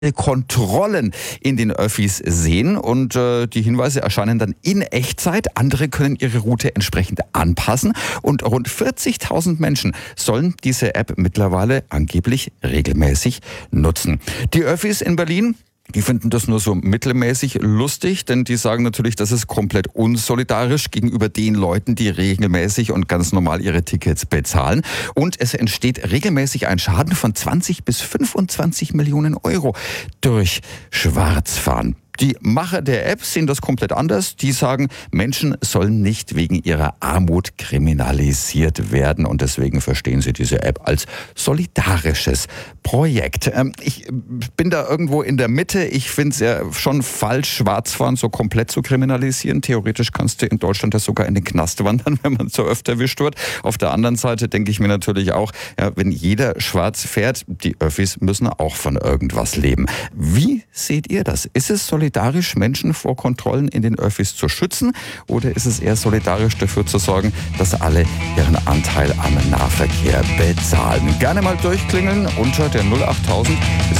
Kontrollen in den Öffis sehen und die Hinweise erscheinen dann in Echtzeit. Andere können ihre Route entsprechend anpassen und rund 40.000 Menschen sollen diese App mittlerweile angeblich regelmäßig nutzen. Die Öffis in Berlin, die finden das nur so mittelmäßig lustig, denn die sagen natürlich, das ist komplett unsolidarisch gegenüber den Leuten, die regelmäßig und ganz normal ihre Tickets bezahlen. Und es entsteht regelmäßig ein Schaden von 20 bis 25 Millionen Euro durch Schwarzfahren. Die Macher der App sehen das komplett anders. Die sagen, Menschen sollen nicht wegen ihrer Armut kriminalisiert werden. Und deswegen verstehen sie diese App als solidarisches Projekt. Ich bin da irgendwo in der Mitte. Ich finde es ja schon falsch, Schwarzfahren so komplett zu kriminalisieren. Theoretisch kannst du in Deutschland das sogar in den Knast wandern, wenn man so öfter erwischt wird. Auf der anderen Seite denke ich mir natürlich auch, ja, wenn jeder schwarz fährt, die Öffis müssen auch von irgendwas leben. Wie seht ihr das? Ist es solidarisch, Menschen vor Kontrollen in den Öffis zu schützen? Oder ist es eher solidarisch dafür zu sorgen, dass alle ihren Anteil am Nahverkehr bezahlen? Gerne mal durchklingeln unter der 08000